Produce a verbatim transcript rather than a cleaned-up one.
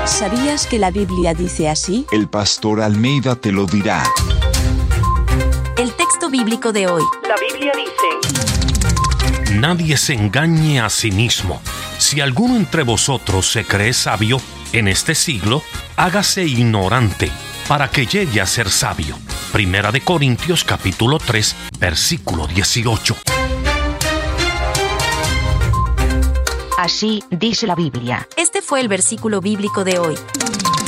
¿Sabías que la Biblia dice así? El pastor Almeida te lo dirá. El texto bíblico de hoy. La Biblia dice: Nadie se engañe a sí mismo. Si alguno entre vosotros se cree sabio en este siglo, hágase ignorante, para que llegue a ser sabio. Primera de Corintios capítulo tres, versículo dieciocho. Así dice la Biblia. Este fue el versículo bíblico de hoy.